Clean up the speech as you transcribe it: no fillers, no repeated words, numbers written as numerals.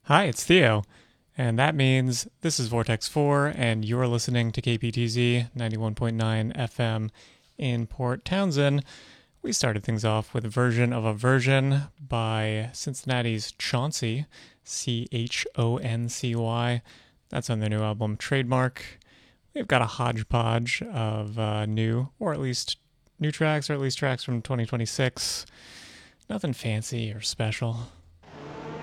Hi, it's Theo, and that means this is Vortex 4, and you're listening to KPTZ 91.9 FM in Port Townsend. We started things off with a version of a version by Cincinnati's Chauncey, Choncy. That's on their new album Trademark. We've got a hodgepodge of new tracks, or at least tracks from 2026. Nothing fancy or special.